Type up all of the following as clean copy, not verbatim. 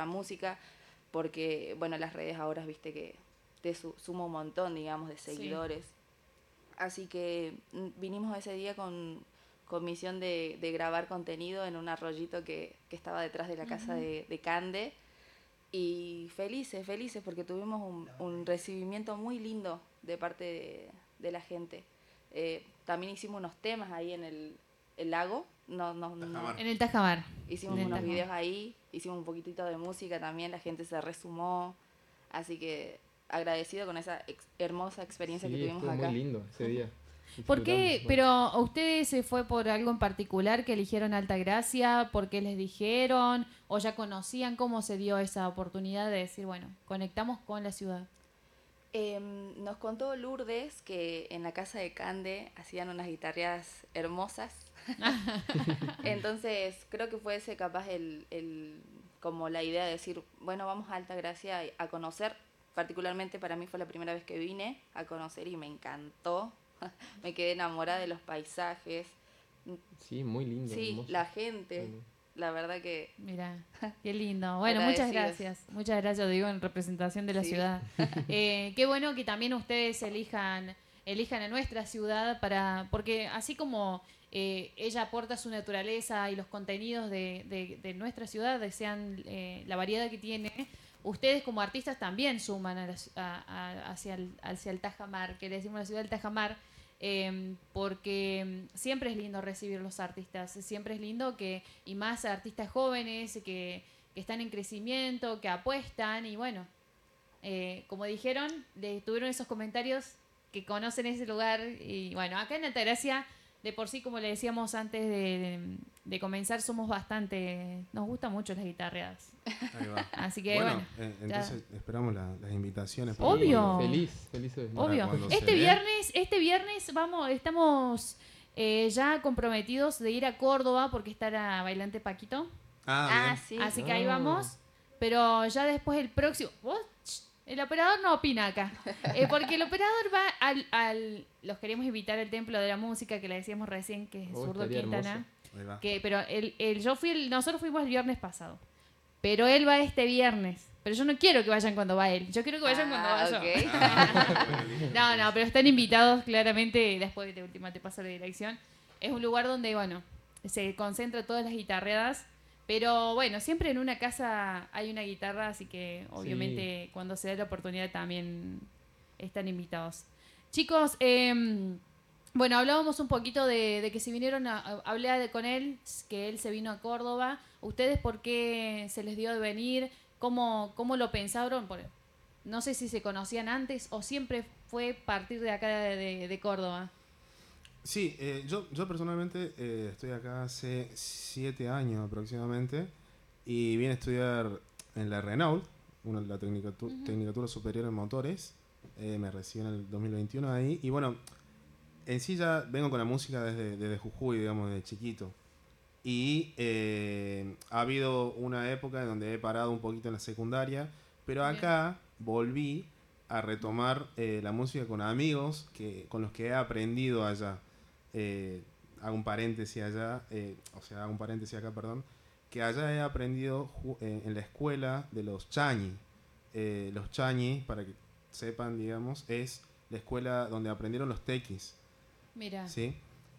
nuestra música, porque, bueno, las redes ahora, viste que te suma un montón, digamos, de seguidores. Sí. Así que vinimos ese día con misión de grabar contenido en un arroyito que estaba detrás de la casa de Cande. Y felices, porque tuvimos un recibimiento muy lindo de parte de la gente. También hicimos unos temas ahí en el lago. En el Tajamar. Hicimos unos videos ahí, hicimos un poquitito de música también, la gente se resumó. Así que agradecido con esa hermosa experiencia que tuvimos acá. Muy lindo ese día. ¿Por qué? Pero ¿a ustedes se fue por algo en particular que eligieron Altagracia? ¿Por qué les dijeron? ¿O ya conocían? ¿Cómo se dio esa oportunidad de decir, bueno, conectamos con la ciudad? Nos contó Lourdes que en la casa de Cande hacían unas guitarreadas hermosas. Entonces creo que fue ese capaz como la idea de decir, bueno, vamos a Altagracia a conocer. Particularmente para mí fue la primera vez que vine a conocer y me encantó. Me quedé enamorada de los paisajes. Sí, muy lindo. Sí, hermoso. la gente. La verdad que... Mira, qué lindo. Bueno, muchas gracias. Muchas gracias, digo, en representación de la ciudad. Qué bueno que también ustedes elijan a nuestra ciudad porque así como ella aporta su naturaleza y los contenidos de nuestra ciudad, desean la variedad que tiene, ustedes como artistas también suman hacia el Tajamar, que le decimos la ciudad del Tajamar. Porque siempre es lindo recibir los artistas, siempre es lindo y más artistas jóvenes que están en crecimiento, que apuestan y bueno, como dijeron, tuvieron esos comentarios que conocen ese lugar y bueno, acá en Altagracia de por sí, como le decíamos antes de comenzar, somos bastante, nos gustan mucho las guitarreadas. Ahí va. Así que bueno, entonces esperamos las invitaciones. Obvio. Feliz. Obvio. Este viernes estamos ya comprometidos de ir a Córdoba porque está la bailante Paquito. Sí. Así que ahí vamos. Pero ya después el próximo... El operador no opina acá. Porque el operador va los queremos invitar al Templo de la Música, que le decíamos recién, que es Zurdo Quintana. Pero nosotros fuimos el viernes pasado. Pero él va este viernes. Pero yo no quiero que vayan cuando va él. Yo quiero que vayan cuando va yo. No, pero están invitados claramente. Después de última te paso la dirección. Es un lugar donde, bueno, se concentra todas las guitarreadas. Pero bueno, siempre en una casa hay una guitarra, así que obviamente cuando se da la oportunidad también están invitados. Chicos, bueno, hablábamos un poquito de que se vinieron a hablar con él, que él se vino a Córdoba. ¿Ustedes por qué se les dio de venir? ¿Cómo lo pensaron? No sé si se conocían antes o siempre fue partir de acá de Córdoba. Sí, yo personalmente estoy acá hace 7 años aproximadamente y vine a estudiar en la Renault, la Tecnicatura Superior en Motores. Me recibí en el 2021 ahí y bueno, en sí ya vengo con la música desde Jujuy, digamos, desde chiquito. Y ha habido una época en donde he parado un poquito en la secundaria, pero acá volví a retomar la música con amigos con los que he aprendido allá. Hago un paréntesis hago un paréntesis acá, perdón, que allá he aprendido en la escuela de los Chañi. Los Chañi, para que sepan, digamos, es la escuela donde aprendieron los tequis. Mira. ¿Sí?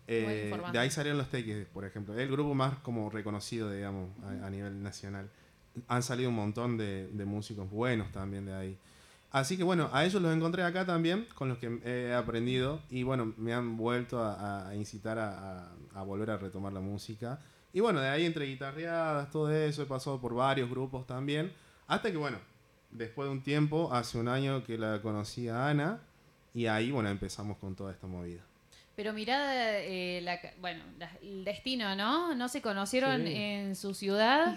De ahí salieron los tequis, por ejemplo. El grupo más como reconocido, digamos, a nivel nacional. Han salido un montón de músicos buenos también de ahí. Así que bueno, a ellos los encontré acá también, con los que he aprendido. Y bueno, me han vuelto a incitar a volver a retomar la música. Y bueno, de ahí entre guitarreadas, todo eso, he pasado por varios grupos también. Hasta que bueno, después de un tiempo, hace un año que la conocí a Ana. Y ahí, bueno, empezamos con toda esta movida. Pero mirá, el destino, ¿no? No se conocieron en su ciudad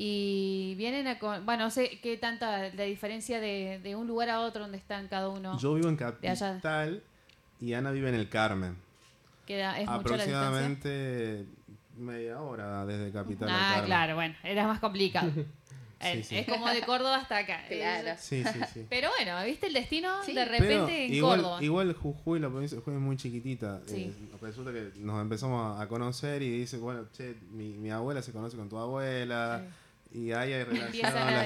y vienen bueno, no sé qué tanta la diferencia de un lugar a otro donde están cada uno. Yo vivo en Capital y Ana vive en el Carmen. ¿Es aproximadamente media hora desde Capital al Carmen. Claro, bueno, era más complicado. Sí. Es como de Córdoba hasta acá. Claro. Sí. Pero bueno, ¿viste el destino? De repente en Córdoba. Igual Jujuy, la provincia de Jujuy es muy chiquitita. Resulta que nos empezamos a conocer y dice, bueno, che, mi abuela se conoce con tu abuela. Y ahí hay relación, la